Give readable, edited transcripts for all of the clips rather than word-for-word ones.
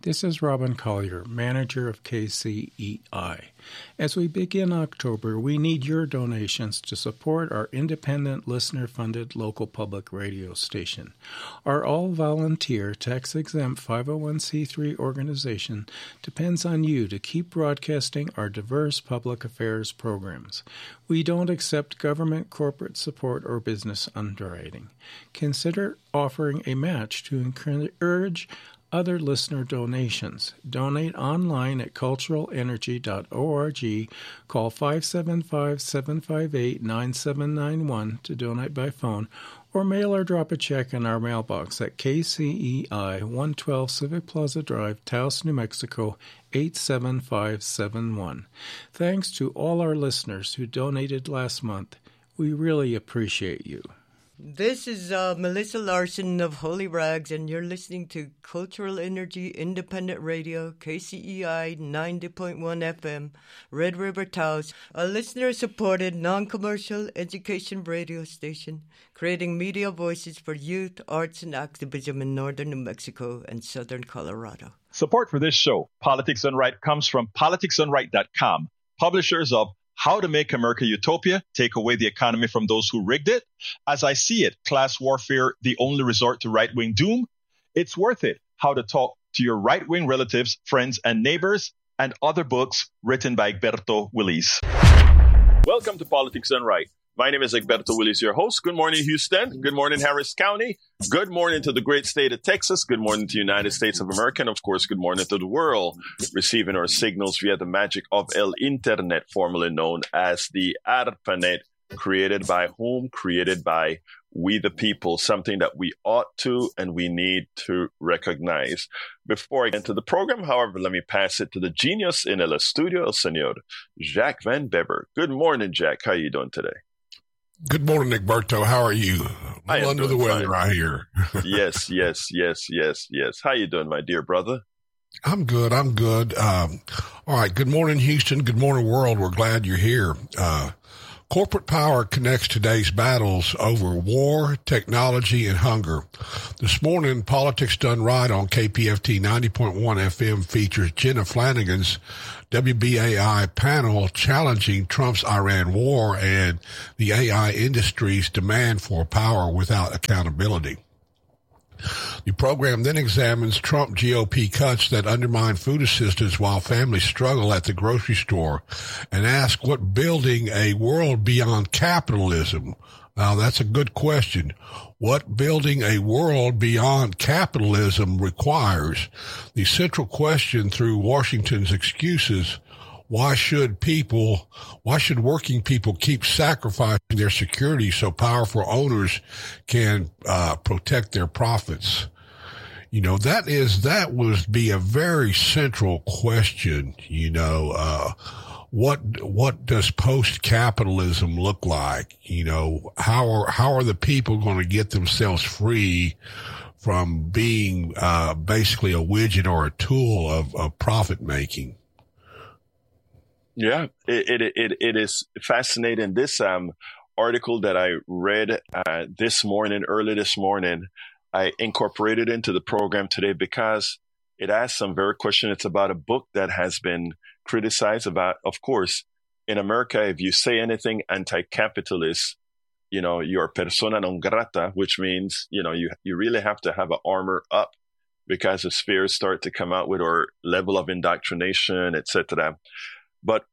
This is Robin Collier, manager of KCEI. As we begin October, we need your donations to support our independent, listener-funded local public radio station. Our all-volunteer, tax-exempt 501c3 organization depends on you to keep broadcasting our diverse public affairs programs. We don't accept government, corporate support, or business underwriting. Consider offering a match to encourage other listener donations. Donate online at culturalenergy.org. Call 575-758-9791 to donate by phone, or mail or drop a check in our mailbox at KCEI 112 Civic Plaza Drive, Taos, New Mexico 87571. Thanks to all our listeners who donated last month. We really appreciate you. This is Melissa Larson of Holy Rags, and you're listening to Cultural Energy Independent Radio, KCEI 90.1 FM, Red River, Taos, a listener-supported, non-commercial education radio station, creating media voices for youth, arts, and activism in northern New Mexico and southern Colorado. Support for this show, Politics Done Right, comes from politicsdoneright.com, publishers of How to Make America Utopia, Take Away the Economy from Those Who Rigged It. As I See It, Class Warfare, The Only Resort to Right-Wing Doom. It's Worth It, How to Talk to Your Right-Wing Relatives, Friends, and Neighbors, and other books written by Egberto Willis. Welcome to Politics Done Right. My name is Egberto Willis, your host. Good morning, Houston. Good morning, Harris County. Good morning to the great state of Texas. Good morning to the United States of America. And, of course, good morning to the world, receiving our signals via the magic of El Internet, formerly known as the ARPANET, created by whom? Created by we the people, something that we ought to and we need to recognize. Before I get into the program, however, let me pass it to the genius in el estudio, el señor Jack Van Bever. Good morning, Jack. How are you doing today? Good morning, Egberto. How are you? I'm under the weather right here. Yes. How you doing, my dear brother? I'm good. All right. Good morning, Houston. Good morning, world. We're glad you're here. Corporate power connects today's battles over war, technology, and hunger. This morning, Politics Done Right on KPFT 90.1 FM features Jenna Flanagan's WBAI panel challenging Trump's Iran war and the AI industry's demand for power without accountability. The program then examines Trump GOP cuts that undermine food assistance while families struggle at the grocery store and asks what building a world beyond capitalism. Now, that's a good question. What building a world beyond capitalism requires. The central question through Washington's excuses, why should working people keep sacrificing their security so powerful owners can protect their profits? You know, that would be a very central question. You know, what does post-capitalism look like? You know, how are the people going to get themselves free from being basically a widget or a tool of profit making? Yeah, it is fascinating. This article that I read early this morning, I incorporated into the program today because it asks some very question. It's about a book that has been criticized about, of course, in America, if you say anything anti-capitalist, you know, you're persona non grata, which means, you know, you really have to have an armor up because if fears start to come out with our level of indoctrination, etc. But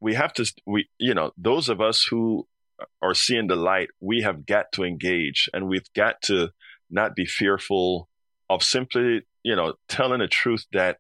those of us who are seeing the light, we have got to engage, and we've got to not be fearful of simply, you know, telling a truth that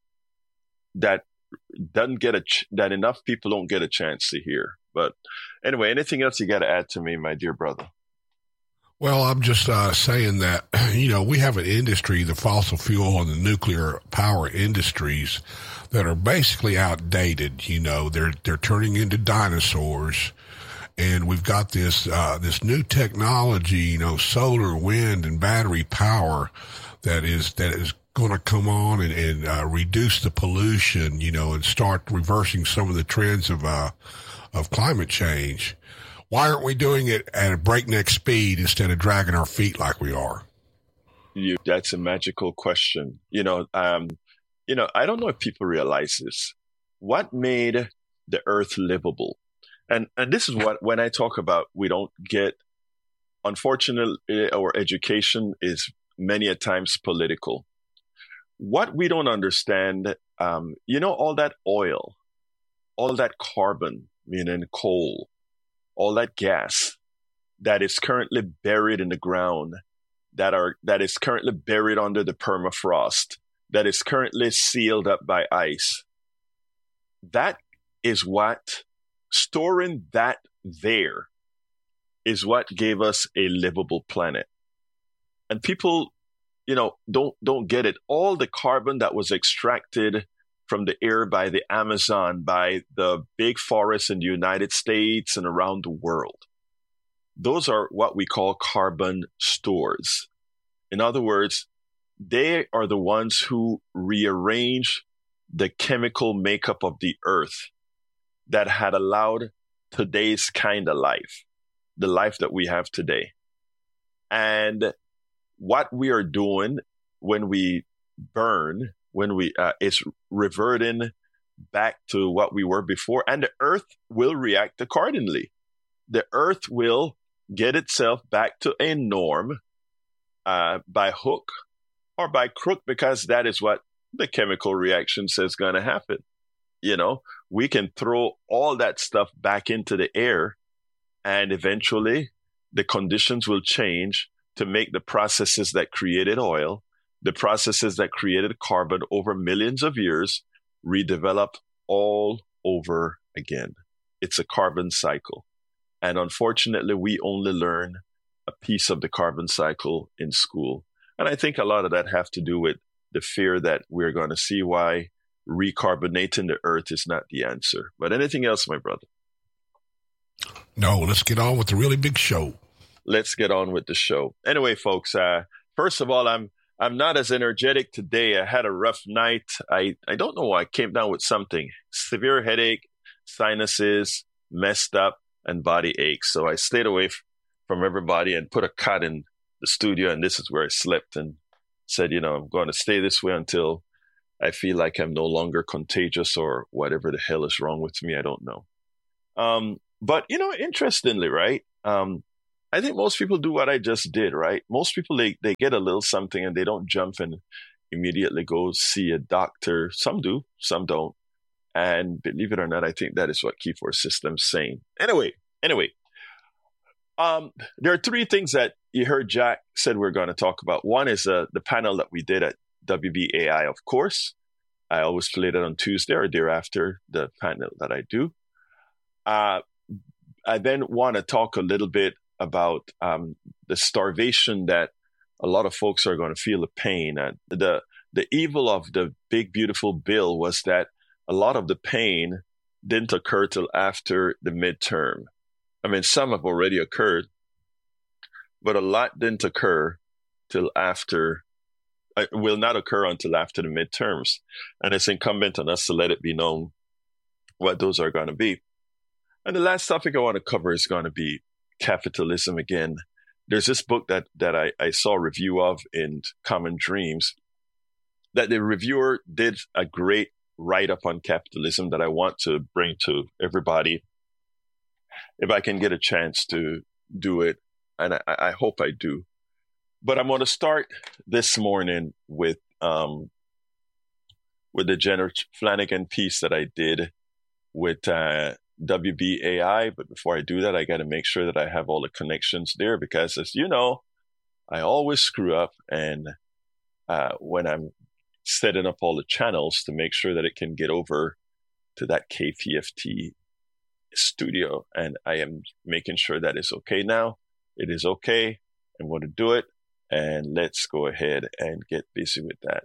doesn't get that enough people don't get a chance to hear. But anyway, anything else you got to add to me, my dear brother? Well, I'm just saying that, you know, we have an industry, the fossil fuel and the nuclear power industries, that are basically outdated. You know, they're turning into dinosaurs, and we've got this new technology, you know, solar, wind, and battery power that is going to come on and reduce the pollution, you know, and start reversing some of the trends of climate change. Why aren't we doing it at a breakneck speed instead of dragging our feet like we are? That's a magical question. You know, I don't know if people realize this. What made the earth livable? And this is what, when I talk about we don't get, unfortunately, our education is many a times political. What we don't understand, all that oil, all that carbon, meaning coal, all that gas that is currently buried in the ground, that is currently buried under the permafrost, that is currently sealed up by ice. That is what, storing that there is what gave us a livable planet. And people, don't get it. All the carbon that was extracted from the air by the Amazon, by the big forests in the United States and around the world, those are what we call carbon stores. In other words, they are the ones who rearrange the chemical makeup of the earth that had allowed today's kind of life, the life that we have today. And what we are doing when we burn, is reverting back to what we were before, and the earth will react accordingly. The earth will get itself back to a norm by hook or by crook, because that is what the chemical reaction says going to happen. We can throw all that stuff back into the air, and eventually the conditions will change to make the processes that created oil, the processes that created carbon over millions of years, redevelop all over again. It's a carbon cycle. And unfortunately, we only learn a piece of the carbon cycle in school. And I think a lot of that have to do with the fear that we're going to see why recarbonating the earth is not the answer. But anything else, my brother? No, let's get on with the really big show. Let's get on with the show. Anyway, folks, first of all, I'm not as energetic today. I had a rough night. I don't know why I came down with something. Severe headache, sinuses, messed up, and body aches. So I stayed away from everybody and put a cot in the studio, and this is where I slept, and said, I'm going to stay this way until I feel like I'm no longer contagious or whatever the hell is wrong with me. I don't know. But, interestingly, right? I think most people do what I just did, right? Most people, they get a little something and they don't jump and immediately go see a doctor. Some do, some don't. And believe it or not, I think that is what keeps our system sane. Anyway, there are three things that you heard Jack said we're going to talk about. One is the panel that we did at WBAI, of course. I always play it on Tuesday or thereafter, the panel that I do. I then want to talk a little bit about the starvation that a lot of folks are going to feel the pain. And the evil of the big, beautiful bill was that a lot of the pain didn't occur till after the midterm. I mean, some have already occurred, but a lot didn't occur till after, will not occur until after the midterms. And it's incumbent on us to let it be known what those are going to be. And the last topic I want to cover is going to be capitalism again. There's this book that I saw a review of in Common Dreams that the reviewer did a great write-up on capitalism that I want to bring to everybody if I can get a chance to do it. And I hope I do. But I'm going to start this morning with the Jennifer Flanagan piece that I did with WBAI. But before I do that, I got to make sure that I have all the connections there, because as you know, I always screw up. And when I'm setting up all the channels to make sure that it can get over to that KPFT studio, and I am making sure that it's okay now. It is okay. I'm going to do it. And let's go ahead and get busy with that.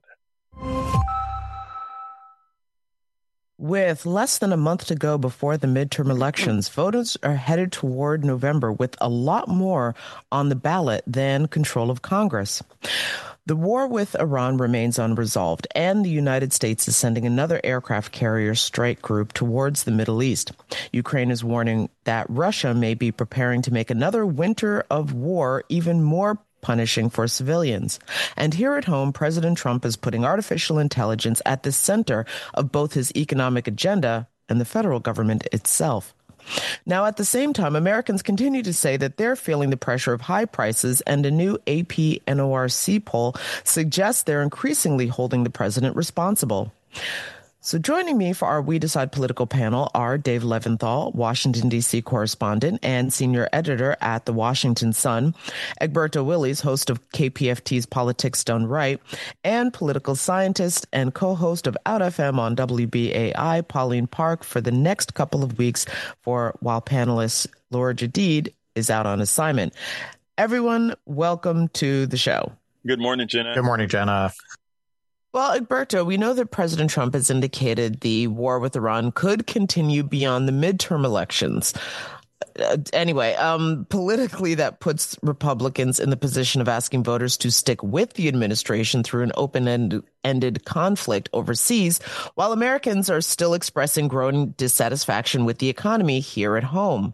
With less than a month to go before the midterm elections, voters are headed toward November with a lot more on the ballot than control of Congress. The war with Iran remains unresolved, and the United States is sending another aircraft carrier strike group towards the Middle East. Ukraine is warning that Russia may be preparing to make another winter of war even more punishing for civilians. And here at home, President Trump is putting artificial intelligence at the center of both his economic agenda and the federal government itself. Now, at the same time, Americans continue to say that they're feeling the pressure of high prices, and a new AP NORC poll suggests they're increasingly holding the president responsible. So joining me for our We Decide political panel are Dave Leventhal, Washington, D.C. correspondent and senior editor at The Washington Sun, Egberto Willies, host of KPFT's Politics Done Right, and political scientist and co-host of Out FM on WBAI, Pauline Park, for the next couple of weeks while panelist Laura Jadid is out on assignment. Everyone, welcome to the show. Good morning, Jenna. Good morning, Jenna. Well, Egberto, we know that President Trump has indicated the war with Iran could continue beyond the midterm elections. Anyway, politically, that puts Republicans in the position of asking voters to stick with the administration through an open-ended conflict overseas, while Americans are still expressing growing dissatisfaction with the economy here at home.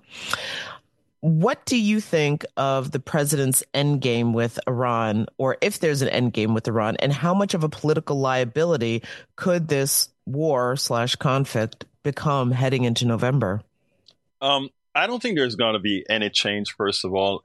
What do you think of the president's endgame with Iran, or if there's an endgame with Iran, and how much of a political liability could this war/conflict become heading into November? I don't think there's going to be any change, first of all.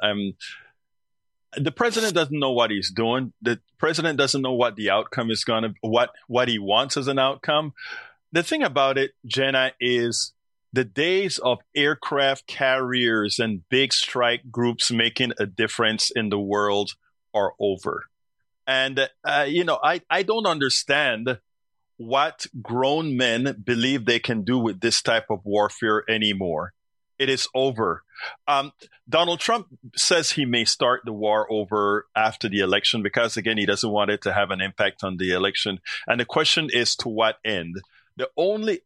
The president doesn't know what he's doing. The president doesn't know what the outcome is going to, what he wants as an outcome. The thing about it, Jenna, is the days of aircraft carriers and big strike groups making a difference in the world are over. And, I don't understand what grown men believe they can do with this type of warfare anymore. It is over. Donald Trump says he may start the war over after the election because, again, he doesn't want it to have an impact on the election. And the question is, to what end? The only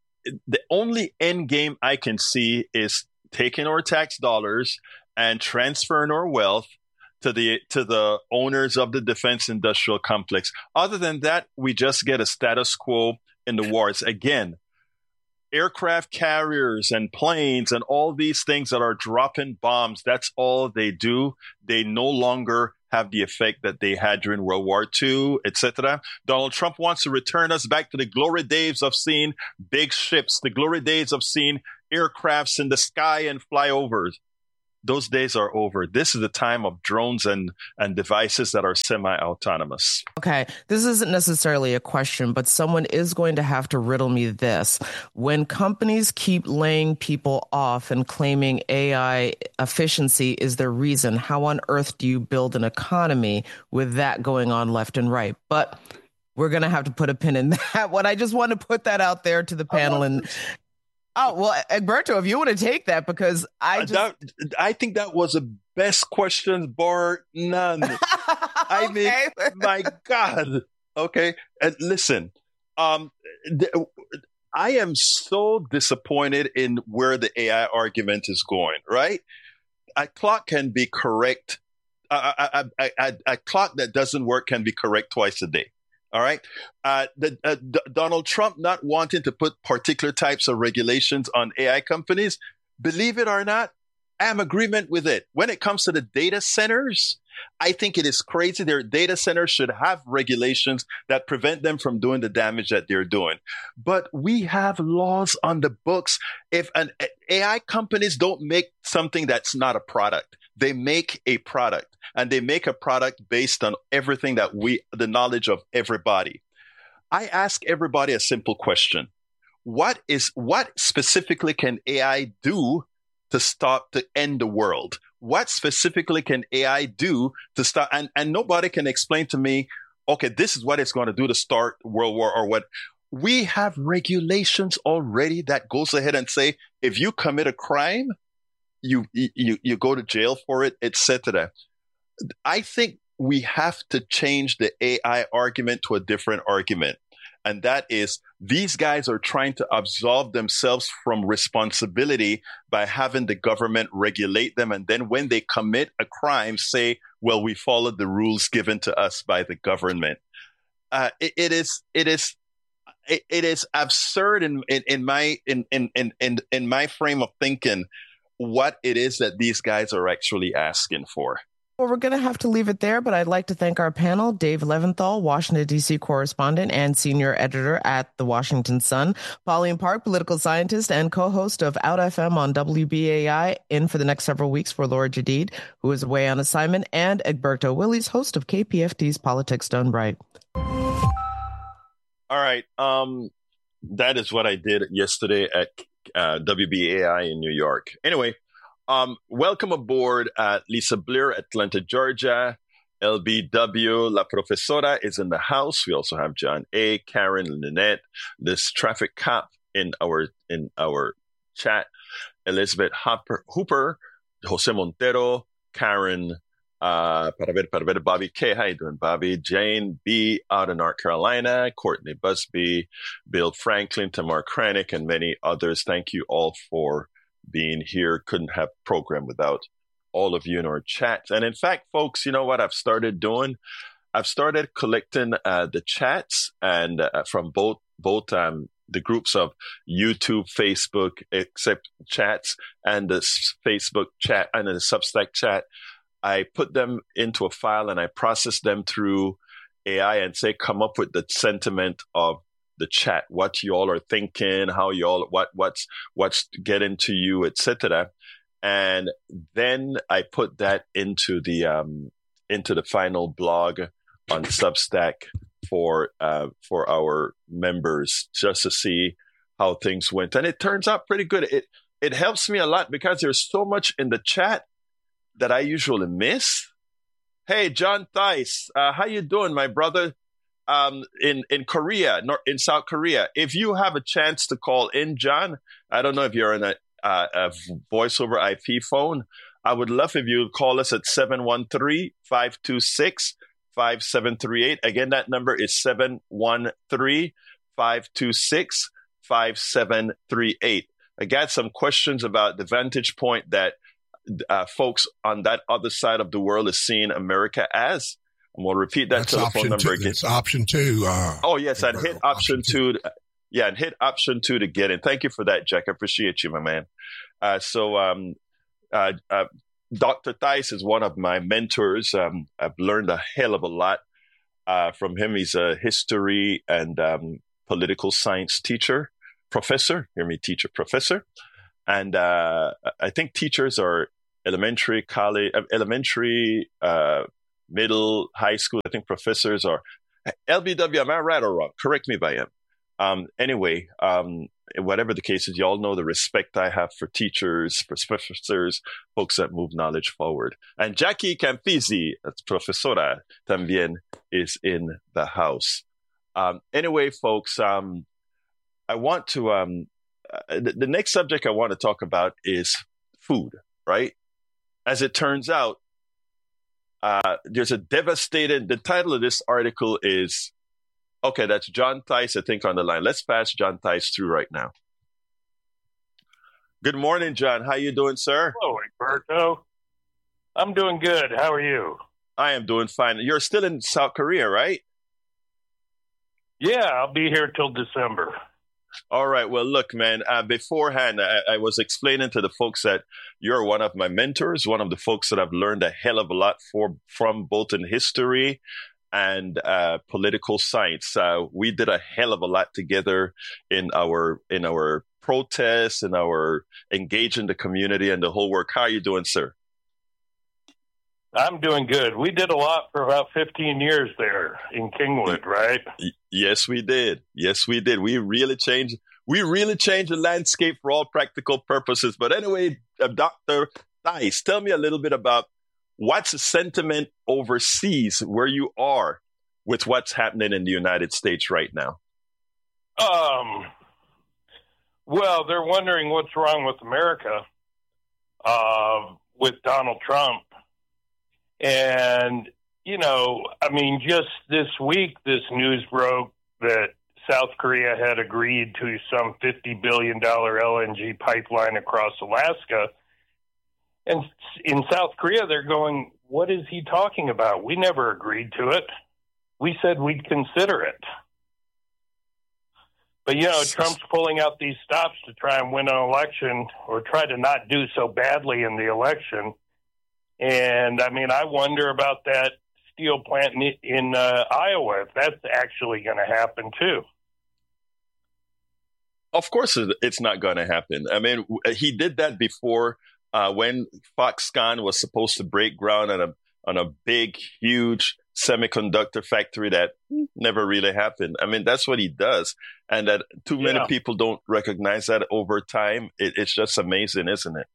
end game I can see is taking our tax dollars and transferring our wealth to the owners of the defense industrial complex. Other than that, we just get a status quo in the wars. Again, aircraft carriers and planes and all these things that are dropping bombs, that's all they do. They no longer have the effect that they had during World War II, etc. Donald Trump wants to return us back to the glory days of seeing big ships, the glory days of seeing aircrafts in the sky and flyovers. Those days are over. This is the time of drones and devices that are semi-autonomous. Okay, this isn't necessarily a question, but someone is going to have to riddle me this. When companies keep laying people off and claiming AI efficiency is their reason, how on earth do you build an economy with that going on left and right? But we're going to have to put a pin in that one. I just want to put that out there to the panel. Oh, well, Egberto, if you want to take that, because I think that was the best question, bar none. I mean, my God. Okay. And listen, I am so disappointed in where the AI argument is going, right? A clock can be correct. A clock that doesn't work can be correct twice a day. All right. Donald Trump not wanting to put particular types of regulations on AI companies, believe it or not, I am agreement with it. When it comes to the data centers, I think it is crazy. Their data centers should have regulations that prevent them from doing the damage that they're doing. But we have laws on the books. If an AI companies don't make something that's not a product, they make a product, and they make a product based on everything the knowledge of everybody. I ask everybody a simple question. What specifically can AI do to end the world? What specifically can AI do to stop? And nobody can explain to me, okay, this is what it's going to do to start World War or what. We have regulations already that goes ahead and say, if you commit a crime, you go to jail for it, etc. I think we have to change the AI argument to a different argument. And that is, these guys are trying to absolve themselves from responsibility by having the government regulate them. And then when they commit a crime, say, well, we followed the rules given to us by the government. It is absurd in my frame of thinking what it is that these guys are actually asking for. Well, we're going to have to leave it there, but I'd like to thank our panel, Dave Leventhal, Washington, D.C. correspondent and senior editor at The Washington Sun, Pauline Park, political scientist and co-host of Out FM on WBAI, in for the next several weeks for Laura Jadid, who is away on assignment, and Egberto Willies, host of KPFT's Politics Done Right. All right. That is what I did yesterday at WBAI in New York. Anyway, welcome aboard, Lisa Blair, Atlanta, Georgia. LBW, La Profesora is in the house. We also have John A., Karen, Lynette, this traffic cop in our chat, Elizabeth Hooper, Jose Montero, Karen, para ver, Bobby K. How you doing, Bobby? Jane B. out of North Carolina, Courtney Busby, Bill Franklin, Tamar Kranick, and many others. Thank you all for being here. Couldn't have program without all of you in our chats. And in fact, folks, you know what I've started doing? I've started collecting the chats and from both the groups of YouTube, Facebook, except chats, and the Facebook chat and the Substack chat. I put them into a file and I process them through AI and say, come up with the sentiment of the chat, what you all are thinking, how you all, what's getting to you, etc. And then I put that into the final blog on Substack for our members, just to see how things went. And it turns out pretty good. It helps me a lot because there's so much in the chat that I miss. Hey, John Theis, how you doing, my brother? In Korea, in South Korea. If you have a chance to call in, John, I don't know if you're in a voice over IP phone. I would love if you would call us at 713-526-5738. Again, that number is 713-526-5738. I got some questions about the vantage point that folks on that other side of the world is seeing America as. And we'll repeat that telephone number again. It's option 2. Yes, and hit option 2. And hit option 2 to get in. Thank you for that, Jack. I appreciate you, my man. Dr. Theis is one of my mentors. I've learned a hell of a lot from him. He's a history and political science professor. Hear me, teacher, professor. And I think teachers are elementary, college, middle, high school. I think professors are LBW. Am I right or wrong? Correct me if I am. Anyway, whatever the case is, you all know the respect I have for teachers, for professors, folks that move knowledge forward. And Jackie Campisi, profesora, también is in the house. Anyway, folks, I want to, the next subject I want to talk about is food, right? As it turns out, there's a the title of this article is, okay, that's John Theis, I think, on the line. Let's pass John Theis through right now. Good morning, John. How you doing, sir? Hello, Egberto. I'm doing good. How are you? I am doing fine. You're still in South Korea, right? Yeah, I'll be here till December. All right. Well, look, man, beforehand, I was explaining to the folks that you're one of my mentors, one of the folks that I've learned a hell of a lot from both in history and political science. We did a hell of a lot together in our protests, in our engaging the community and the whole work. How are you doing, sir? I'm doing good. We did a lot for about 15 years there in Kingwood, right? Yes, we did. Yes, we did. We really changed the landscape for all practical purposes. But anyway, Dr. Theis, tell me a little bit about what's the sentiment overseas where you are with what's happening in the United States right now? Well, they're wondering what's wrong with America with Donald Trump. And, just this week, this news broke that South Korea had agreed to some $50 billion LNG pipeline across Alaska. And in South Korea, they're going, what is he talking about? We never agreed to it. We said we'd consider it. But, Trump's pulling out these stops to try and win an election or try to not do so badly in the election. And I mean, I wonder about that steel plant in Iowa, if that's actually going to happen too. Of course, it's not going to happen. I mean, he did that before when Foxconn was supposed to break ground on a big, huge semiconductor factory that never really happened. I mean, that's what he does. And that too many people don't recognize that over time. It's just amazing, isn't it?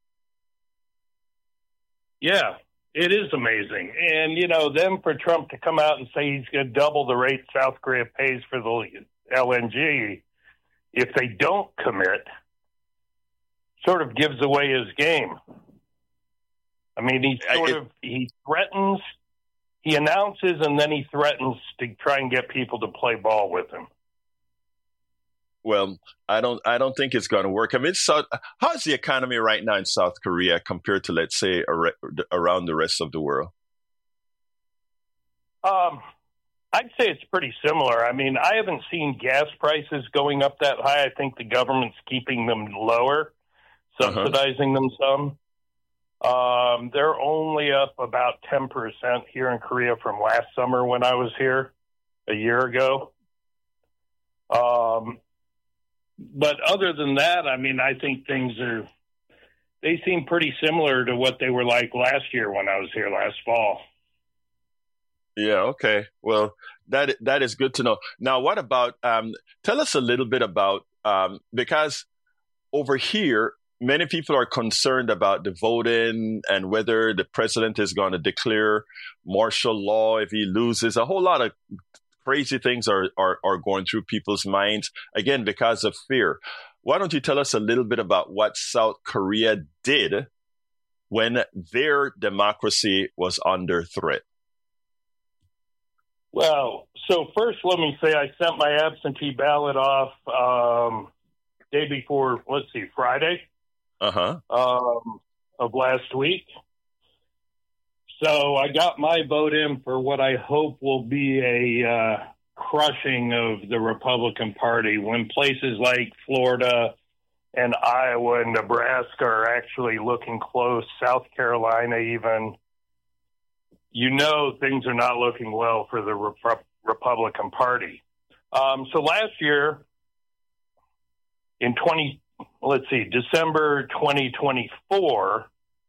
Yeah, it is amazing. And, you know, then for Trump to come out and say he's going to double the rate South Korea pays for the LNG, if they don't commit, sort of gives away his game. I mean, he threatens, he announces, and then he threatens to try and get people to play ball with him. Well, I don't think it's going to work. I mean, how's the economy right now in South Korea compared to, let's say, around the rest of the world? I'd say it's pretty similar. I mean, I haven't seen gas prices going up that high. I think the government's keeping them lower, subsidizing them some. They're only up about 10% here in Korea from last summer when I was here a year ago. But other than that, I mean, I think they seem pretty similar to what they were like last year when I was here last fall. Yeah, okay. Well, that is good to know. Now, what about, tell us a little bit about, because over here, many people are concerned about the voting and whether the president is going to declare martial law if he loses. A whole lot of crazy things are going through people's minds, again, because of fear. Why don't you tell us a little bit about what South Korea did when their democracy was under threat? Well, so first let me say I sent my absentee ballot off day before, Friday of last week. So I got my vote in for what I hope will be a crushing of the Republican Party when places like Florida and Iowa and Nebraska are actually looking close, South Carolina even. You know things are not looking well for the Republican Party. So last year, in December 2024,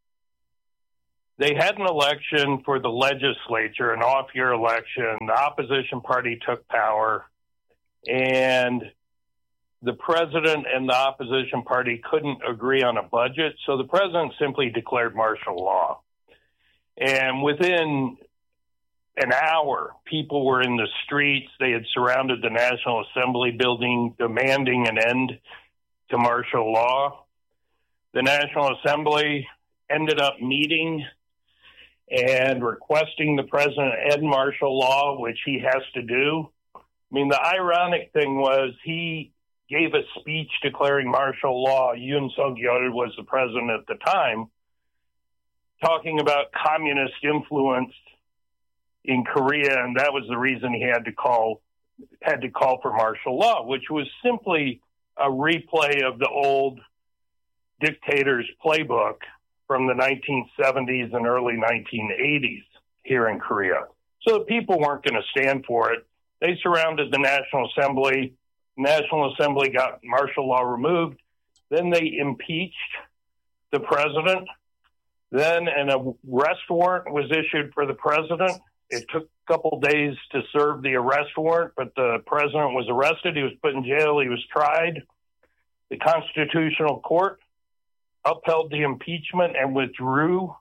they had an election for the legislature, an off-year election. The opposition party took power, and the president and the opposition party couldn't agree on a budget, so the president simply declared martial law. And within an hour, people were in the streets. They had surrounded the National Assembly building, demanding an end to martial law. The National Assembly ended up meeting and requesting the president end martial law, which he has to do. I mean, the ironic thing was he gave a speech declaring martial law. Yoon Suk-yeol was the president at the time, talking about communist influence in Korea, and that was the reason he had to call for martial law, which was simply a replay of the old dictator's playbook from the 1970s and early 1980s here in Korea. So the people weren't going to stand for it. They surrounded the National Assembly. National Assembly got martial law removed. Then they impeached the president. Then an arrest warrant was issued for the president. It took a couple days to serve the arrest warrant, but the president was arrested. He was put in jail. He was tried. The Constitutional Court upheld the impeachment and withdrew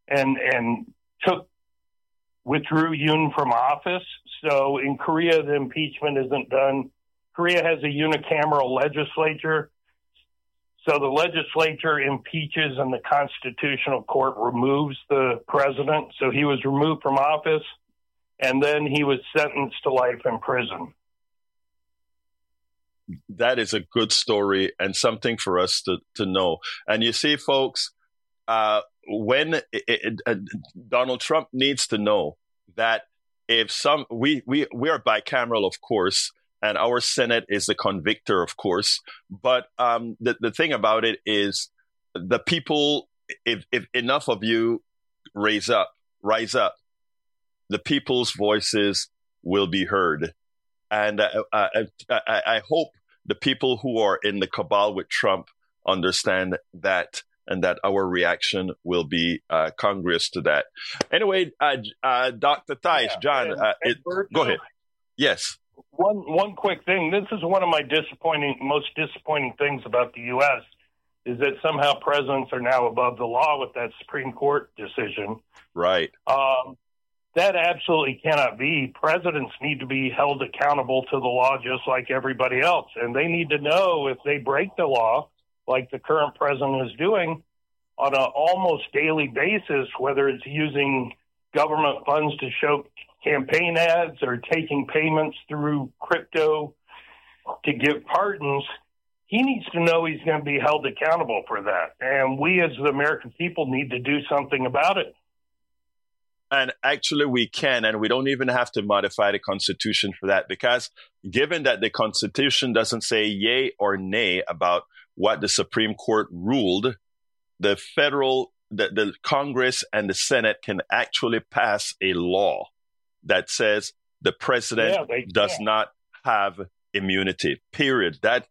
Yoon from office. So in Korea, the impeachment isn't done. Korea has a unicameral legislature. So the legislature impeaches and the Constitutional Court removes the president. So he was removed from office, and then he was sentenced to life in prison. That is a good story and something for us to know. And you see, folks, when Donald Trump needs to know that if we are bicameral, of course, and our Senate is the convictor, of course. But the thing about it is the people, if enough of you rise up. The people's voices will be heard. And I hope the people who are in the cabal with Trump understand that, and that our reaction will be congruous to that. Anyway, Dr. Theis, John, go ahead. Yes. One quick thing. This is one of my most disappointing things about the U.S. is that somehow presidents are now above the law with that Supreme Court decision. Right. That absolutely cannot be. Presidents need to be held accountable to the law just like everybody else. And they need to know if they break the law, like the current president is doing, on an almost daily basis, whether it's using government funds to show campaign ads or taking payments through crypto to give pardons. He needs to know he's going to be held accountable for that. And we as the American people need to do something about it. And actually we can, and we don't even have to modify the Constitution for that, because given that the Constitution doesn't say yay or nay about what the Supreme Court ruled, the Congress and the Senate can actually pass a law that says the president does not have immunity, period. That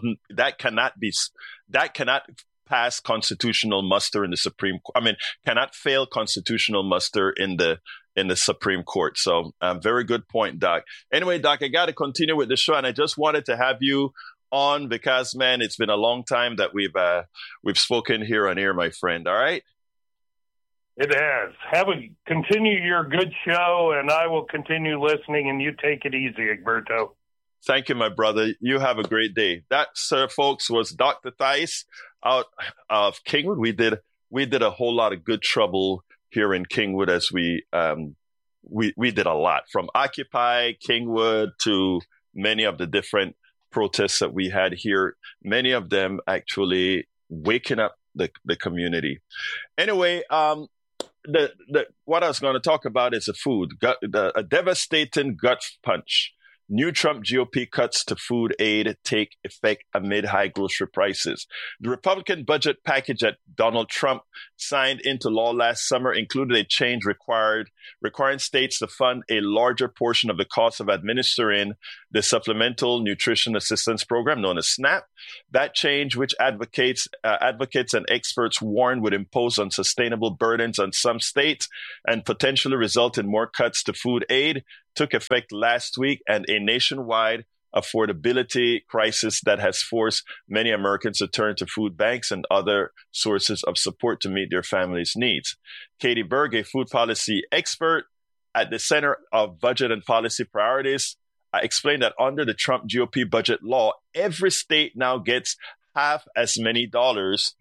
cannot pass constitutional muster in the Supreme Court. I mean, cannot fail constitutional muster in the Supreme Court. So, very good point, Doc. Anyway, Doc, I got to continue with the show, and I just wanted to have you on because, man, it's been a long time that we've spoken here on air, my friend. All right. It has. Continue your good show, and I will continue listening. And you take it easy, Egberto. Thank you, my brother. You have a great day. That, sir, folks, was Dr. Theis out of Kingwood. We did a whole lot of good trouble here in Kingwood as we did a lot, from Occupy Kingwood to many of the different protests that we had here. Many of them actually waking up the community. Anyway, what I was going to talk about is the food, a devastating gut punch. New Trump GOP cuts to food aid take effect amid high grocery prices. The Republican budget package that Donald Trump signed into law last summer included a change requiring states to fund a larger portion of the cost of administering the Supplemental Nutrition Assistance Program, known as SNAP. That change, which advocates and experts warn would impose unsustainable burdens on some states and potentially result in more cuts to food aid, took effect last week, and a nationwide affordability crisis that has forced many Americans to turn to food banks and other sources of support to meet their families' needs. Katie Berg, a food policy expert at the Center of Budget and Policy Priorities, explained that under the Trump GOP budget law, every state now gets half as many dollars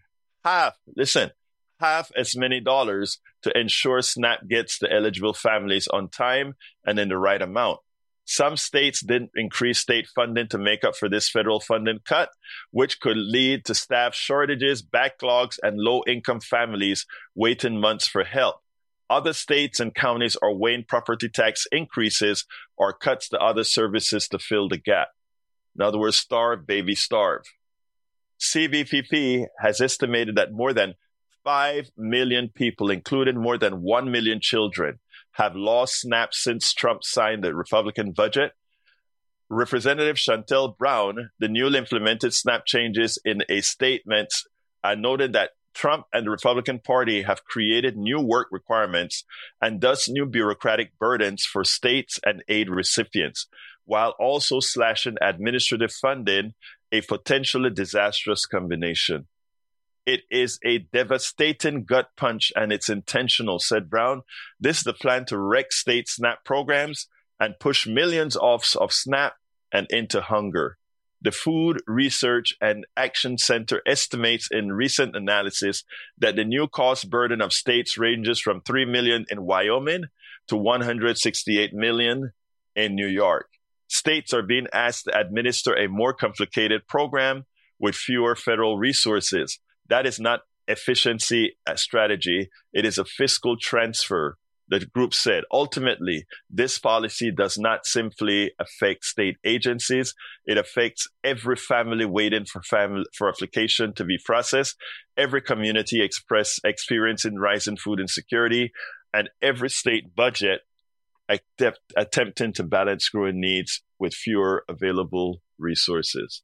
to ensure SNAP gets to eligible families on time and in the right amount. Some states didn't increase state funding to make up for this federal funding cut, which could lead to staff shortages, backlogs, and low-income families waiting months for help. Other states and counties are weighing property tax increases or cuts to other services to fill the gap. In other words, starve, baby, starve. CVPP has estimated that more than 5 million people, including more than 1 million children, have lost SNAP since Trump signed the Republican budget. Representative Shontel Brown, the newly implemented SNAP changes in a statement, noted that Trump and the Republican Party have created new work requirements and thus new bureaucratic burdens for states and aid recipients, while also slashing administrative funding, a potentially disastrous combination. It is a devastating gut punch, and it's intentional, said Brown. This is the plan to wreck state SNAP programs and push millions off of SNAP and into hunger. The Food Research and Action Center estimates in recent analysis that the new cost burden of states ranges from $3 million in Wyoming to $168 million in New York. States are being asked to administer a more complicated program with fewer federal resources. That is not efficiency strategy. It is a fiscal transfer The group said, ultimately, this policy does not simply affect state agencies. It affects every family waiting for application to be processed, every community experiencing rising food insecurity, and every state budget attempting to balance growing needs with fewer available resources.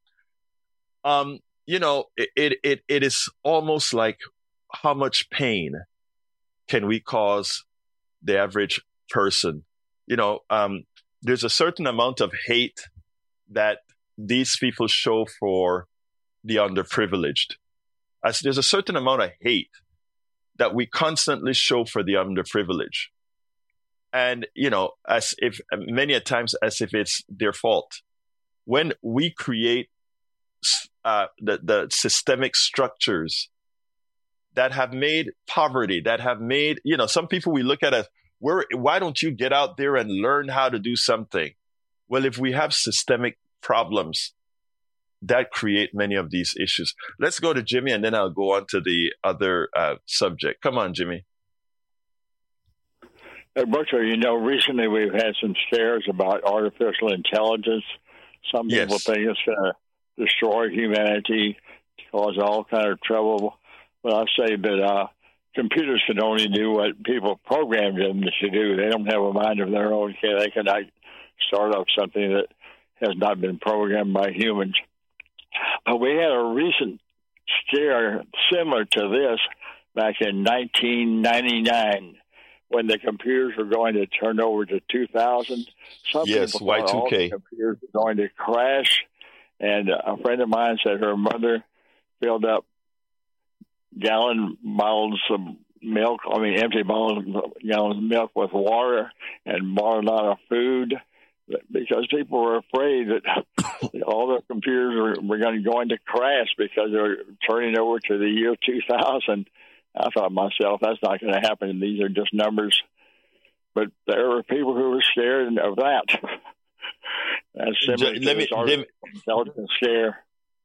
It is almost like, how much pain can we cause the average person? There's a certain amount of hate that these people show for the underprivileged. As there's a certain amount of hate that we constantly show for the underprivileged. And, as if many a times as if it's their fault. When we create the systemic structures that have made poverty, that have made, some people we look at as, why don't you get out there and learn how to do something? Well, if we have systemic problems that create many of these issues. Let's go to Jimmy, and then I'll go on to the other subject. Come on, Jimmy. Butcher, recently we've had some scares about artificial intelligence. Some people think it's going to destroy humanity, cause all kind of trouble. But I say that computers can only do what people programmed them to do. They don't have a mind of their own. They cannot start up something that has not been programmed by humans. But we had a recent scare similar to this back in 1999 when the computers were going to turn over to 2000. Some people thought Y2K. all the computers were going to crash. And a friend of mine said her mother filled up empty bottles of milk with water and bought a lot of food because people were afraid that all their computers were going to crash because they were turning over to the year 2000. I thought to myself, that's not going to happen. These are just numbers. But there were people who were scared of that. That's similar to this artificial intelligence scare.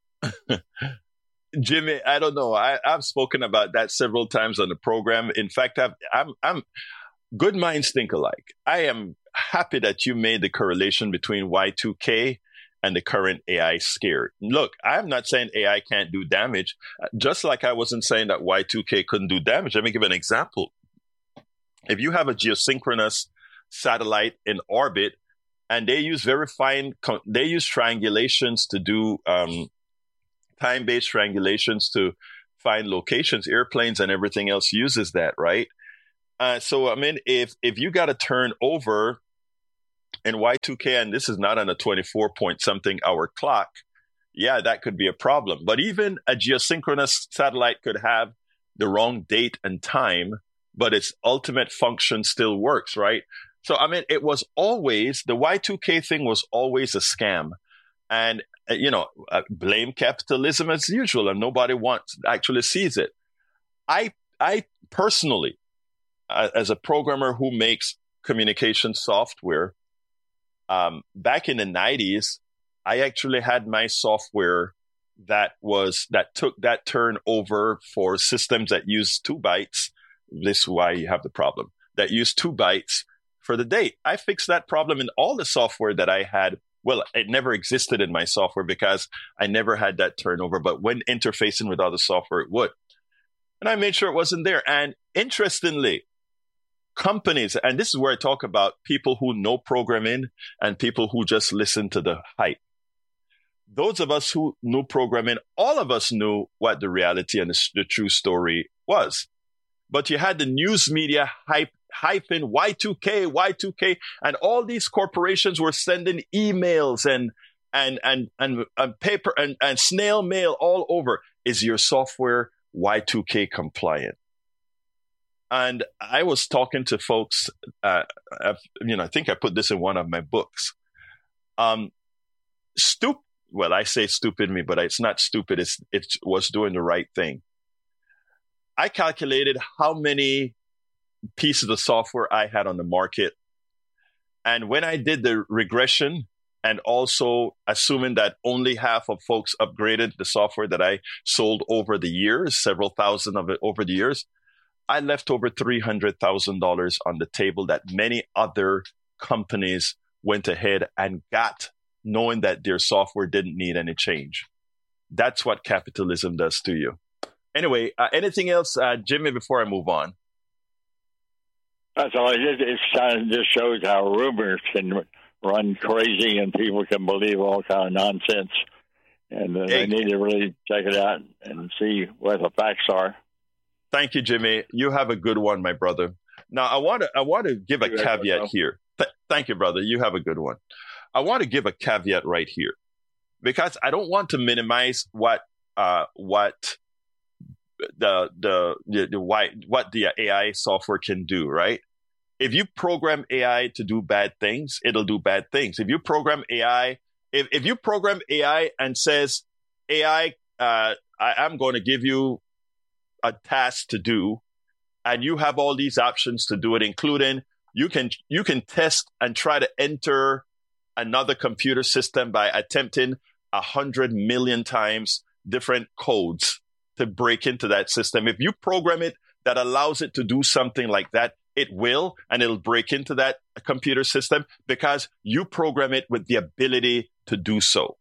Jimmy, I don't know. I've spoken about that several times on the program. In fact, I'm good minds think alike. I am happy that you made the correlation between Y2K and the current AI scare. Look, I'm not saying AI can't do damage, just like I wasn't saying that Y2K couldn't do damage. Let me give an example. If you have a geosynchronous satellite in orbit, and they use triangulations to do time-based triangulations to find locations, airplanes and everything else uses that, right? So, if you got to turn over in Y2K, and this is not on a 24-point-something hour clock, yeah, that could be a problem. But even a geosynchronous satellite could have the wrong date and time, but its ultimate function still works, right? So, it was always, the Y2K thing was always a scam. And, blame capitalism as usual, and nobody actually sees it. I personally, as a programmer who makes communication software, back in the 90s, I actually had my software that took that turnover for systems that use 2 bytes. This is why you have the problem. That use 2 bytes for the date. I fixed that problem in all the software that I had. Well, it never existed in my software because I never had that turnover. But when interfacing with other software, it would. And I made sure it wasn't there. And interestingly, companies, and this is where I talk about people who know programming and people who just listen to the hype. Those of us who knew programming, all of us knew what the reality and the true story was. But you had the news media hyping Y2K, and all these corporations were sending emails and paper and snail mail all over. Is your software Y2K compliant? And I was talking to folks, I think I put this in one of my books. Well, I say stupid me, but it's not stupid. It was doing the right thing. I calculated how many pieces of software I had on the market. And when I did the regression, and also assuming that only half of folks upgraded the software that I sold over the years, several thousand of it over the years, I left over $300,000 on the table that many other companies went ahead and got, knowing that their software didn't need any change. That's what capitalism does to you. Anyway, anything else, Jimmy, before I move on? That's all it is. It kind of just shows how rumors can run crazy and people can believe all kind of nonsense. And they need to really check it out and see what the facts are. Thank you, Jimmy. You have a good one, my brother. Now, I want to give a caveat here. Thank you, brother. You have a good one. I want to give a caveat right here because I don't want to minimize what the AI software can do, right? If you program AI to do bad things, it'll do bad things. If you program AI, if you program AI and says, AI, I'm going to give you a task to do, and you have all these options to do it, including you can test and try to enter another computer system by attempting 100 million times different codes to break into that system. If you program it that allows it to do something like that, it will, and it'll break into that computer system because you program it with the ability to do so.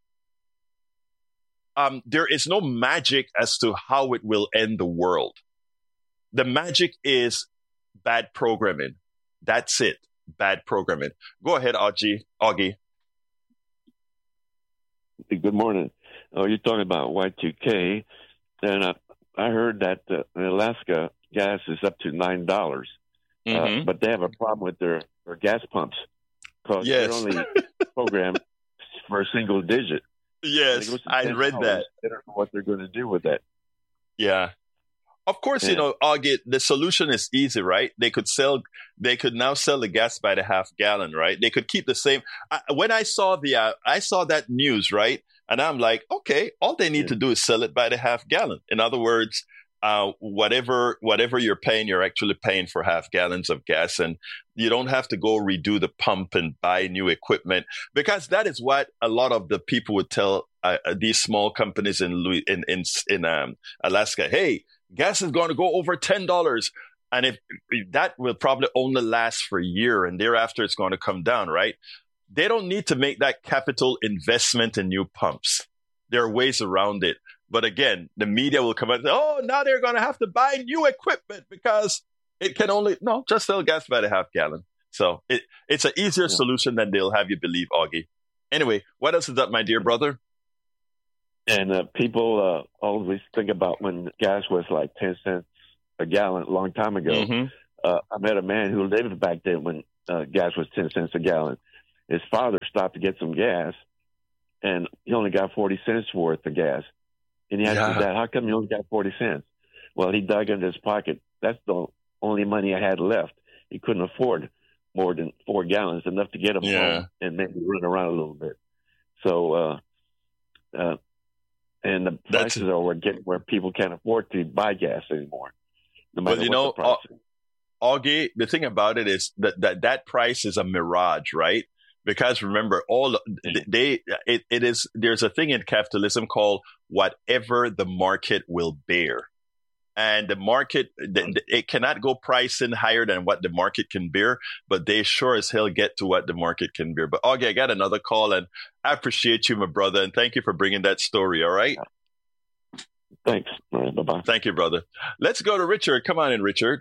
There is no magic as to how it will end the world. The magic is bad programming. That's it. Bad programming. Go ahead, Augie. Good morning. Oh, you're talking about Y2K. And I heard that in Alaska, gas is up to $9. But they have a problem with their gas pumps because they're only programmed for a single digit. Yes, I read that. They don't know what they're going to do with that. Yeah. Of course, Augie, the solution is easy, right? They could now sell the gas by the half gallon, right? They could keep the same. When I saw that news, right? And I'm like, okay, all they need to do is sell it by the half gallon. In other words, whatever you're paying, you're actually paying for half gallons of gas, and you don't have to go redo the pump and buy new equipment, because that is what a lot of the people would tell these small companies in Alaska. Hey, gas is going to go over $10, and if that will probably only last for a year, and thereafter it's going to come down, right? They don't need to make that capital investment in new pumps. There are ways around it. But again, the media will come out and say, oh, now they're going to have to buy new equipment because it can just sell gas by the half gallon. So it's an easier solution than they'll have you believe, Augie. Anyway, what else is up, my dear brother? And people always think about when gas was like 10 cents a gallon a long time ago. I met a man who lived back then when gas was 10 cents a gallon. His father stopped to get some gas, and he only got 40 cents worth of gas. And he asked his dad, how come you only got 40 cents? Well, he dug into his pocket. That's the only money I had left. He couldn't afford more than 4 gallons, enough to get him home and maybe run around a little bit. So, and the prices are getting where people can't afford to buy gas anymore. No matter what the price is. Augie, the thing about it is that price is a mirage, right? Because remember, there's a thing in capitalism called whatever the market will bear. And the market, it cannot go pricing higher than what the market can bear, but they sure as hell get to what the market can bear. But Augie, I got another call, and I appreciate you, my brother, and thank you for bringing that story, all right? Thanks. All right, bye-bye. Thank you, brother. Let's go to Richard. Come on in, Richard.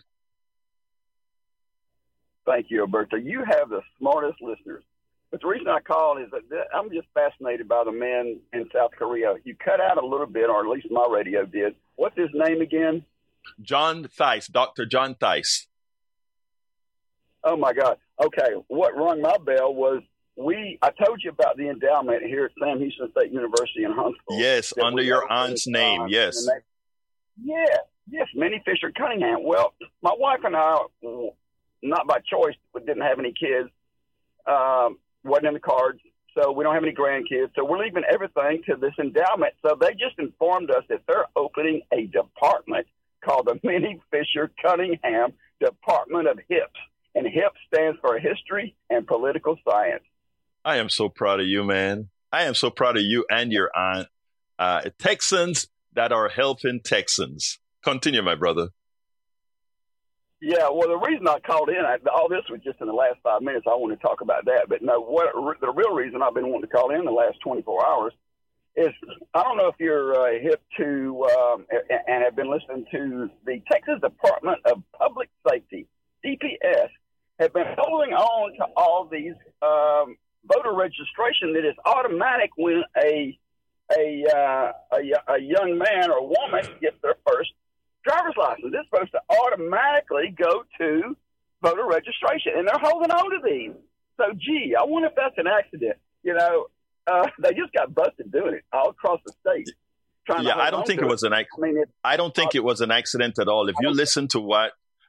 Thank you, Alberto. You have the smartest listeners. But the reason I called is that I'm just fascinated by the man in South Korea. You cut out a little bit, or at least my radio did. What's his name again? John Theis, Dr. John Theis. Oh, my God. Okay, what rung my bell was I told you about the endowment here at Sam Houston State University in Huntsville. Yes, under your aunt's name, yes. Yes, Minnie Fisher Cunningham. Well, my wife and I, not by choice, but didn't have any kids. Wasn't in the cards, so we don't have any grandkids. So we're leaving everything to this endowment. So they just informed us that they're opening a department called the Minnie Fisher Cunningham Department of HIPS. And HIPS stands for History and Political Science. I am so proud of you, man. I am so proud of you and your aunt. Texans that are helping Texans. Continue, my brother. Yeah, well, the reason I called in, all this was just in the last 5 minutes. I want to talk about that. But no, the real reason I've been wanting to call in the last 24 hours is I don't know if you're hip to and have been listening to the Texas Department of Public Safety, DPS, have been holding on to all these voter registration that is automatic when a young man or woman gets their first driver's license. It's supposed to automatically go to voter registration, and they're holding on to these. So, gee, I wonder if that's an accident. You know, they just got busted doing it all across the state. Yeah, I don't think it was an accident. I don't think it was an accident at all. If you listen to what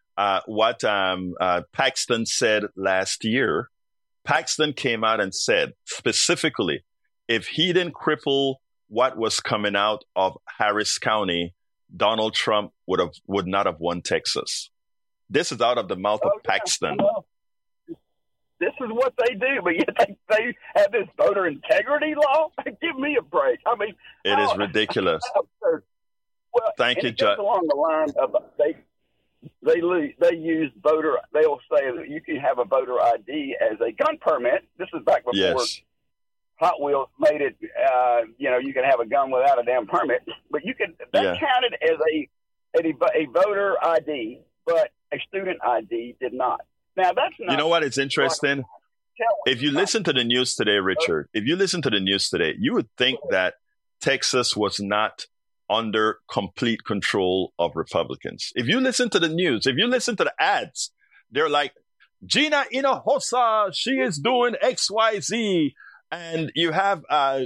Paxton said last year, Paxton came out and said specifically, if he didn't cripple what was coming out of Harris County, Donald Trump would not have won Texas. This is out of the mouth of Paxton. Well, this is what they do, but yet they have this voter integrity law. Give me a break. I mean, it is ridiculous. Well, thank you, Judge. Along the line of they use voter. They'll say that you can have a voter ID as a gun permit. This is back before Hot Wheels made it. You can have a gun without a damn permit, but that counted as a voter ID, but a student ID did not. Now that's not. You know what? It's interesting. If you listen to the news today, Richard, you would think that Texas was not under complete control of Republicans. If you listen to the news, if you listen to the ads, they're like, Gina Hinojosa, she is doing XYZ. And you have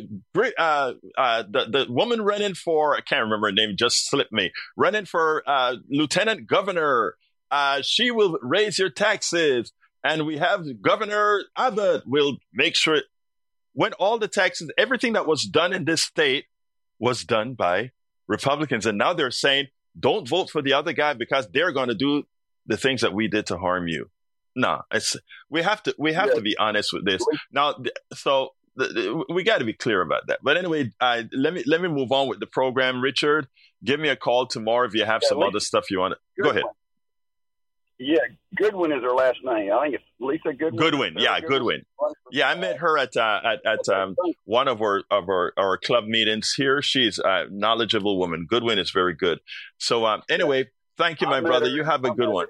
the woman running for, I can't remember her name, just slipped me, running for lieutenant governor. She will raise your taxes. And we have Governor Abbott will make sure when all the taxes, everything that was done in this state was done by Republicans. And now they're saying, don't vote for the other guy because they're going to do the things that we did to harm you. No, we have to be honest with this. Now, so we got to be clear about that. But anyway, let me move on with the program. Richard, give me a call tomorrow if you have some other stuff you want to. Go ahead. Yeah, Goodwin is her last name. I think it's Lisa Goodwin. Goodwin, yeah, Goodwin. Yeah, I met her at one of our club meetings here. She's a knowledgeable woman. Goodwin is very good. So anyway, thank you, my brother. You have a good one.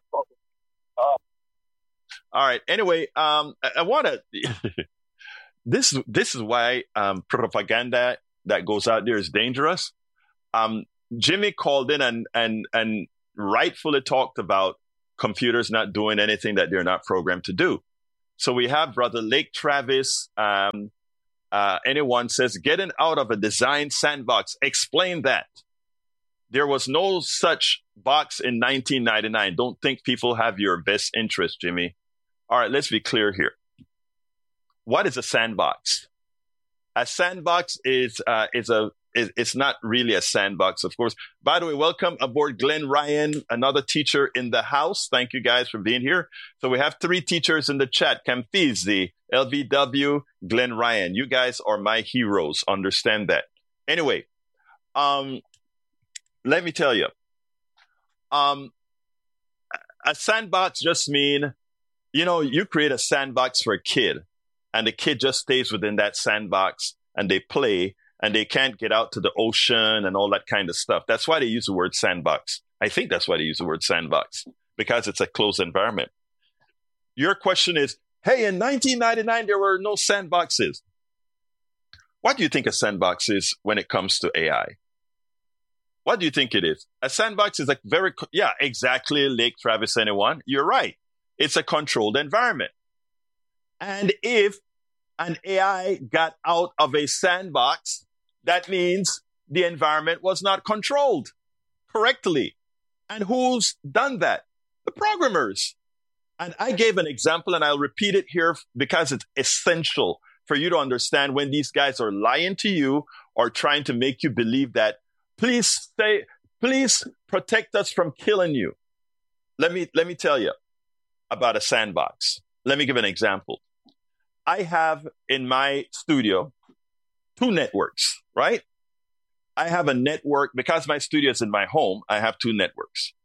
All right. Anyway, I want to. This is why propaganda that goes out there is dangerous. Jimmy called in and rightfully talked about computers not doing anything that they're not programmed to do. So we have Brother Lake Travis. Anyone says getting out of a design sandbox. Explain that. There was no such box in 1999. Don't think people have your best interest, Jimmy. All right, let's be clear here. What is a sandbox? A sandbox is it's not really a sandbox, of course. By the way, welcome aboard Glenn Ryan, another teacher in the house. Thank you guys for being here. So we have 3 teachers in the chat: Camfizi, LVW, Glenn Ryan. You guys are my heroes. Understand that. Anyway, let me tell you, a sandbox just mean, you create a sandbox for a kid and the kid just stays within that sandbox and they play and they can't get out to the ocean and all that kind of stuff. That's why they use the word sandbox. I think that's why they use the word sandbox, because it's a closed environment. Your question is, hey, in 1999, there were no sandboxes. What do you think a sandbox is when it comes to AI? What do you think it is? A sandbox is exactly, Lake Travis, anyone. You're right. It's a controlled environment. And if an AI got out of a sandbox, that means the environment was not controlled correctly. And who's done that? The programmers. And I gave an example, and I'll repeat it here because it's essential for you to understand when these guys are lying to you or trying to make you believe that, please protect us from killing you. Let me tell you about a sandbox. Let me give an example. I have in my studio 2 networks, right? I have a network, because my studio is in my home, I have 2 networks.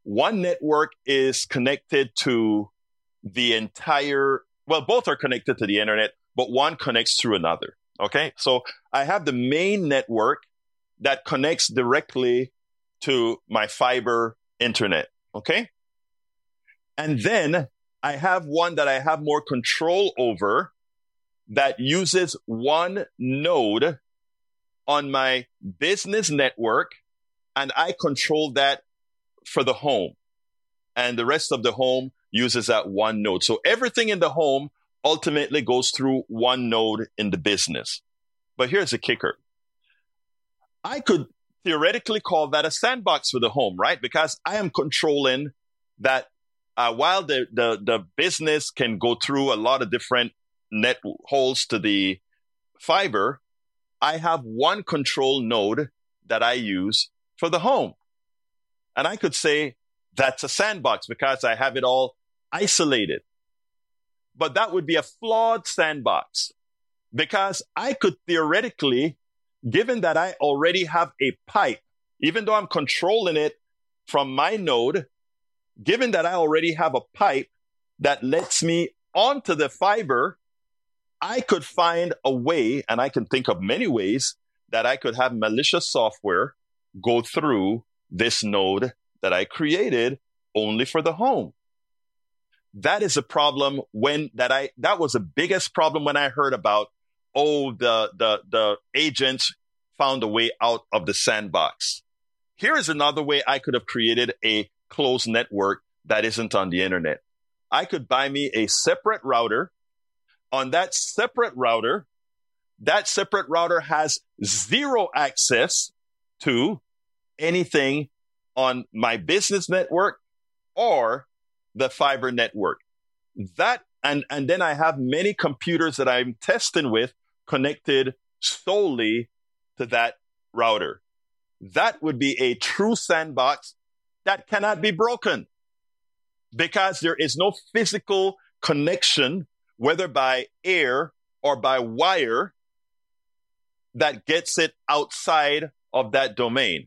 one network is connected to the entire, well, both are connected to the internet, but one connects through another. Okay. So I have the main network that connects directly to my fiber internet. Okay. And then I have one that I have more control over that uses one node on my business network, and I control that for the home. And the rest of the home uses that one node. So everything in the home ultimately goes through one node in the business. But here's the kicker. I could theoretically call that a sandbox for the home, right? Because I am controlling that while the business can go through a lot of different net holes to the fiber, I have one control node that I use for the home. And I could say that's a sandbox because I have it all isolated. But that would be a flawed sandbox because I could theoretically, given that I already have a pipe, even though I'm controlling it from my node, given that I already have a pipe that lets me onto the fiber, I could find a way, and I can think of many ways, that I could have malicious software go through this node that I created only for the home. That is a problem that was the biggest problem when I heard about, the agents found a way out of the sandbox. Here is another way I could have created a closed network that isn't on the internet. I could buy me a separate router. On that separate router has zero access to anything on my business network or the fiber network. That and then I have many computers that I'm testing with connected solely to that router. That would be a true sandbox that cannot be broken because there is no physical connection, whether by air or by wire, that gets it outside of that domain.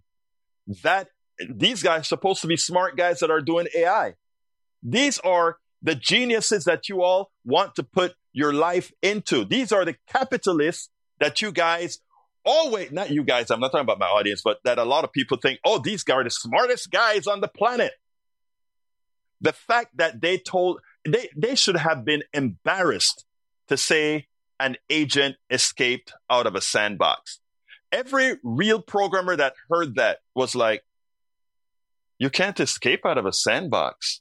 These guys are supposed to be smart guys that are doing AI. These are the geniuses that you all want to put your life into. These are the capitalists that you guys always, not you guys, I'm not talking about my audience, but that a lot of people think, these guys are the smartest guys on the planet. The fact that they should have been embarrassed to say an agent escaped out of a sandbox. Every real programmer that heard that was like, you can't escape out of a sandbox.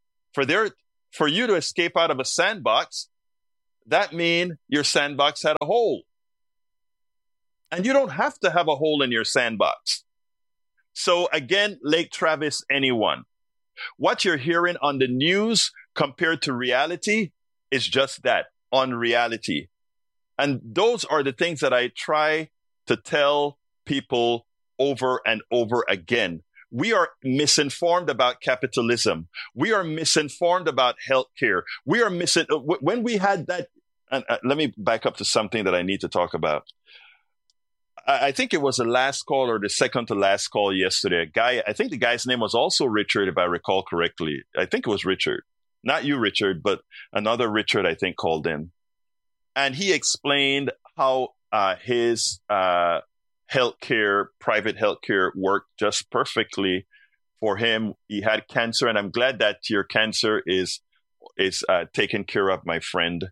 For you to escape out of a sandbox, that means your sandbox had a hole. And you don't have to have a hole in your sandbox. So again, Lake Travis, anyone. What you're hearing on the news compared to reality is just that, unreality. And those are the things that I try to tell people over and over again. We are misinformed about capitalism. We are misinformed about healthcare. We are when we had that, and let me back up to something that I need to talk about. I think it was the last call or the second to last call yesterday. I think the guy's name was also Richard, if I recall correctly. I think it was Richard. Not you, Richard, but another Richard, I think, called in. And he explained how his private healthcare worked just perfectly for him. He had cancer, and I'm glad that your cancer is taken care of, my friend.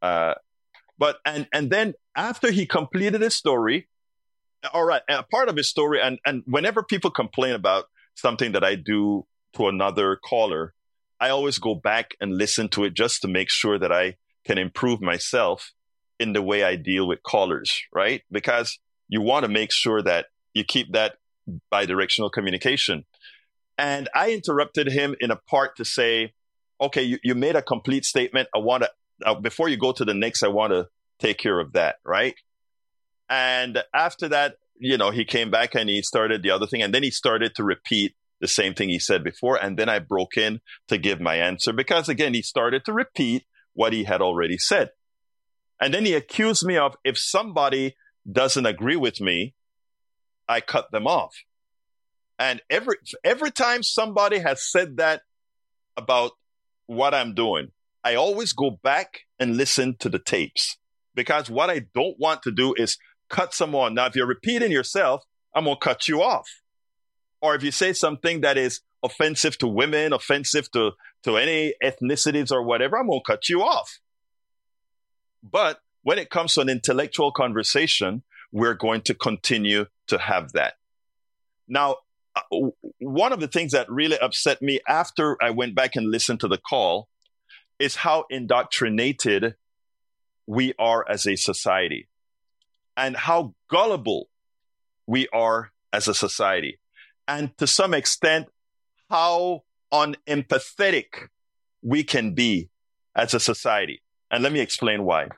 But then after he completed his story, all right, a part of his story, and whenever people complain about something that I do to another caller, I always go back and listen to it just to make sure that I can improve myself in the way I deal with callers, right? Because you want to make sure that you keep that bidirectional communication. And I interrupted him in a part to say, okay, you made a complete statement. I want to, before you go to the next, I want to take care of that, right? And after that, he came back and he started the other thing. And then he started to repeat the same thing he said before. And then I broke in to give my answer because, again, he started to repeat what he had already said. And then he accused me of, if somebody doesn't agree with me, I cut them off. And every time somebody has said that about what I'm doing, I always go back and listen to the tapes, because what I don't want to do is cut someone. Now, if you're repeating yourself, I'm going to cut you off. Or if you say something that is offensive to women, offensive to any ethnicities or whatever, I'm going to cut you off. But when it comes to an intellectual conversation, we're going to continue to have that. Now, one of the things that really upset me after I went back and listened to the call is how indoctrinated we are as a society and how gullible we are as a society. And to some extent, how unempathetic we can be as a society. And let me explain why.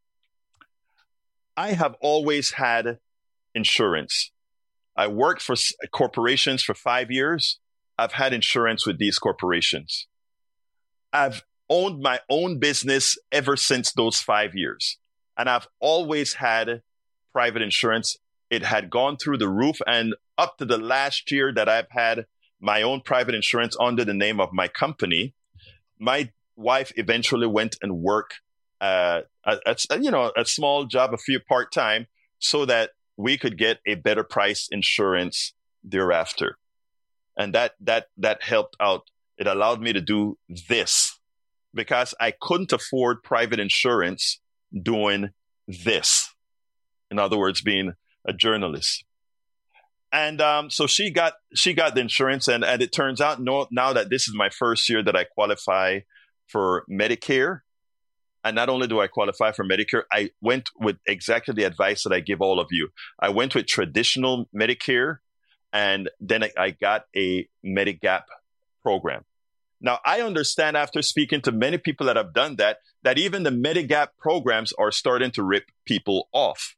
I have always had insurance. I worked for corporations for 5 years. I've had insurance with these corporations. I've owned my own business ever since those 5 years. And I've always had private insurance. It had gone through the roof. And up to the last year that I've had my own private insurance under the name of my company, my wife eventually went and worked a small job, a few part-time, so that we could get a better price insurance thereafter. And that helped out. It allowed me to do this because I couldn't afford private insurance doing this. In other words, being a journalist. And so she got the insurance, and it turns out now that this is my first year that I qualify for Medicare. And not only do I qualify for Medicare, I went with exactly the advice that I give all of you. I went with traditional Medicare, and then I got a Medigap program. Now, I understand after speaking to many people that have done that even the Medigap programs are starting to rip people off.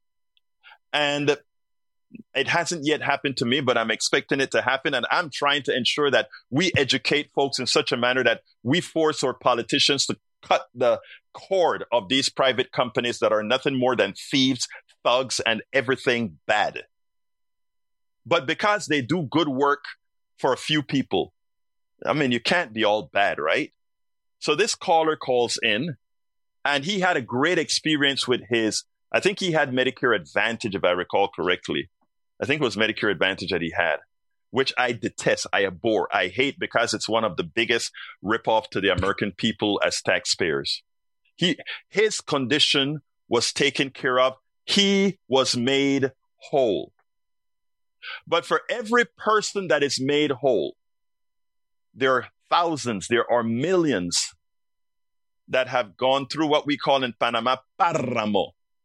And it hasn't yet happened to me, but I'm expecting it to happen. And I'm trying to ensure that we educate folks in such a manner that we force our politicians to cut the cord of these private companies that are nothing more than thieves, thugs, and everything bad. But because they do good work for a few people, I mean, you can't be all bad, right? So this caller calls in, and he had a great experience with I think he had Medicare Advantage, if I recall correctly. I think it was Medicare Advantage that he had, which I detest, I abhor, I hate, because it's one of the biggest ripoff to the American people as taxpayers. His condition was taken care of. He was made whole. But for every person that is made whole, there are thousands, there are millions that have gone through what we call in Panama, páramo.